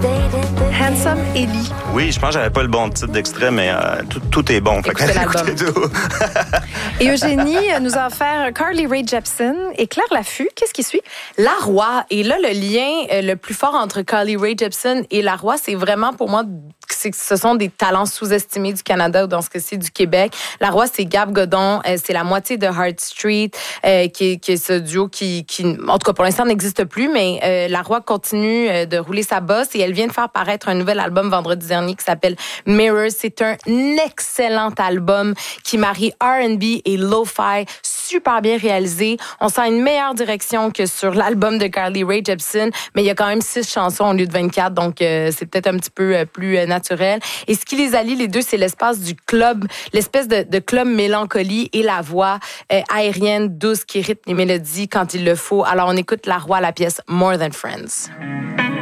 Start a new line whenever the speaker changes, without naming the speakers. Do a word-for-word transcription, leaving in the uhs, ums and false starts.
Handsome Ellie.
Oui, je pense que j'avais pas le bon titre d'extrait, mais euh, tout, tout est bon.
Écoutez
Fait que
l'album.
écoutez tout.
Et Eugénie nous a offert Carly Rae Jepsen et Claire Laffut. Qu'est-ce qui suit?
La Roy. Et là, le lien euh, le plus fort entre Carly Rae Jepsen et La Roy, c'est vraiment pour moi... c'est que ce sont des talents sous-estimés du Canada ou dans ce cas-ci du Québec. La Roy, c'est Gab Godon, euh, c'est la moitié de Heart Street, euh, qui, est, qui est ce duo qui, qui, en tout cas pour l'instant, n'existe plus, mais euh, La Roy continue euh, de rouler sa bosse et elle vient de faire paraître un nouvel album vendredi dernier qui s'appelle Mirrors. C'est un excellent album qui marie R and B et lo-fi, super bien réalisé. On sent une meilleure direction que sur l'album de Carly Rae Jepsen, mais il y a quand même six chansons au lieu de vingt-quatre, donc euh, c'est peut-être un petit peu euh, plus euh, naturel. Et ce qui les allie, les deux, c'est l'espace du club, l'espèce de, de club mélancolie et la voix euh, aérienne, douce, qui rythme les mélodies quand il le faut. Alors, on écoute La Roy, la pièce More Than Friends.